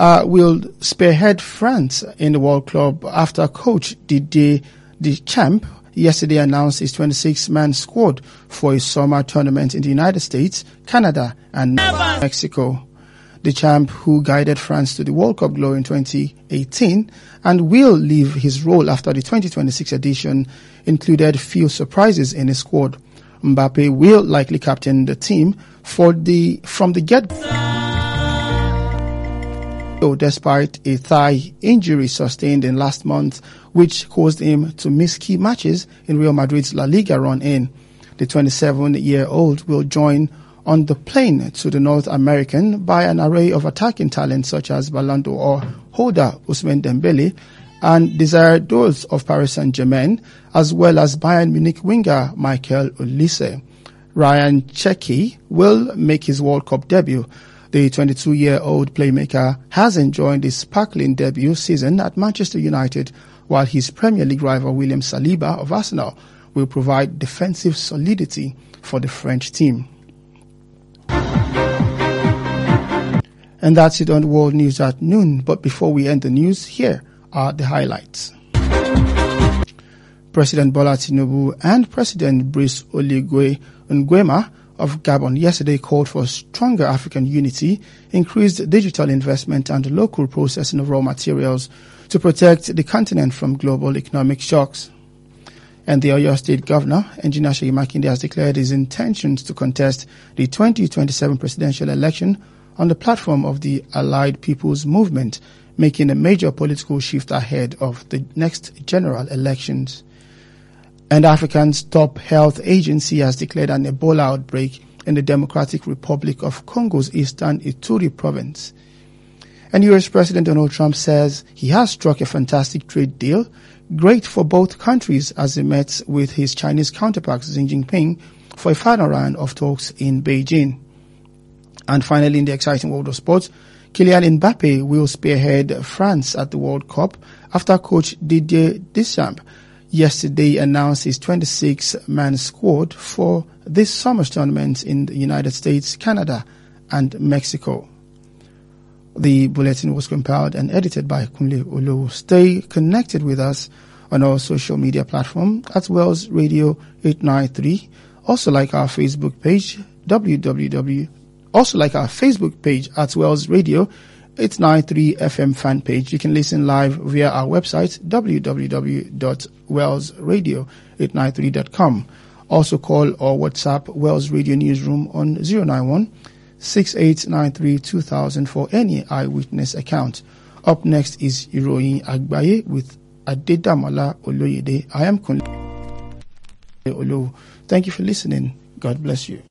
will spearhead France in the World Cup after coach Didier Deschamps yesterday announced his 26-man squad for a summer tournament in the United States, Canada, and Mexico. Deschamps, who guided France to the World Cup glory in 2018 and will leave his role after the 2026 edition, included few surprises in his squad. Mbappe will likely captain the team from the get-go, despite a thigh injury sustained in last month, which caused him to miss key matches in Real Madrid's La Liga run-in. The 27-year-old will join on the plane to the North American by an array of attacking talents such as Ballon d'Or holder Ousmane Dembele and Desire Doles of Paris Saint-Germain, as well as Bayern Munich winger Michael Olise. Ryan Cherki will make his World Cup debut. The 22-year-old playmaker has enjoyed a sparkling debut season at Manchester United, while his Premier League rival William Saliba of Arsenal will provide defensive solidity for the French team. And that's it on World News at noon. But before we end the news, here are the highlights. President Bola Tinubu and President Brice Oligui Nguema of Gabon yesterday called for stronger African unity, increased digital investment and local processing of raw materials to protect the continent from global economic shocks. And the Oyo State Governor, Engineer Seyi Makinde, has declared his intentions to contest the 2027 presidential election on the platform of the Allied People's Movement, making a major political shift ahead of the next general elections. And Africa's top health agency has declared an Ebola outbreak in the Democratic Republic of Congo's eastern Ituri province. And US President Donald Trump says he has struck a fantastic trade deal, great for both countries, as he met with his Chinese counterpart Xi Jinping for a final round of talks in Beijing. And finally, in the exciting world of sports, Kylian Mbappe will spearhead France at the World Cup after coach Didier Deschamps yesterday announced his 26-man squad for this summer's tournament in the United States, Canada, and Mexico. The bulletin was compiled and edited by Kunle Olowo. Stay connected with us on our social media platform at Wells Radio 893. Also like our Facebook page, at Wells Radio 893 FM fan page. You can listen live via our website, www.wellsradio893.com. Also call or WhatsApp Wells Radio Newsroom on 091-6893-2000 for any eyewitness account. Up next is Iroyin Agbaye with Adedamola Oloyede. I am Kunle Olowo. Thank you for listening. God bless you.